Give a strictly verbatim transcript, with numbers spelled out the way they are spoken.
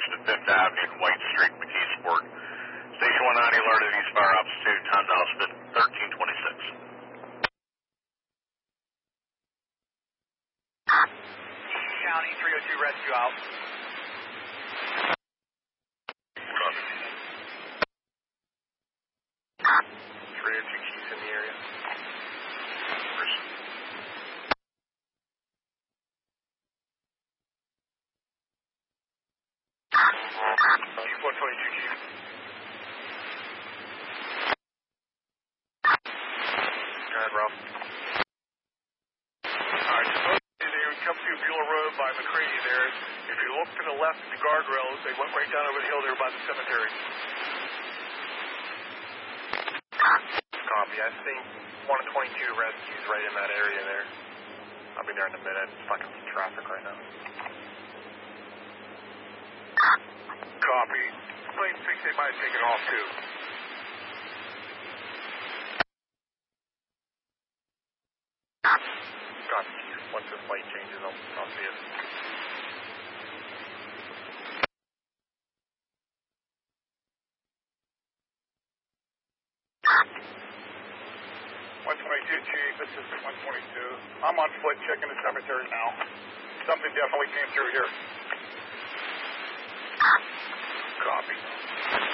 east of Fifth Avenue and White Street, McKeesport. Station one ninety alerted East Fire Ops two, time dial thirteen twenty-six. County three oh two rescue out. three oh two Keys in the area. Keys one twenty-two Keys. Go ahead, Ralph. Alright, supposedly they would come through Buell Road by McCready there. If you look to the left at the guardrails, they went right down over the hill there by the cemetery. Copy. I think one twenty-two rescues right in that area there. I'll be there in a minute. It's fucking traffic right now. Copy. Plane six, they might have taken off too. Copy. Once this light changes, I'll, I'll see it. one twenty-two, Chief, this is one twenty-two. I'm on foot checking the cemetery now. Something definitely came through here. Copy.